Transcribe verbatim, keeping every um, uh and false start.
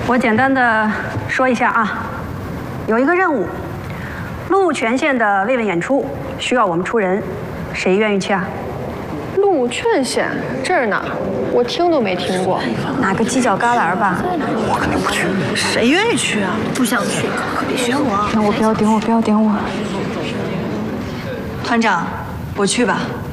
我简单的说一下啊，有一个任务，鹿泉县的慰问演出需要我们出人，谁愿意去啊？ 鹿泉县这儿哪？我听都没听过。 哪个犄角旮旯吧？ 我肯定不去，谁愿意去啊？ 不想去，可得选我。 那我不要点我，不要点我。 团长，我去吧。